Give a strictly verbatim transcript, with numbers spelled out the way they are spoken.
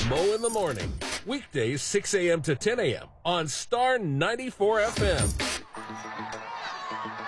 Mo in the Morning. Weekdays six a.m. to ten a.m. on Star ninety-four F M.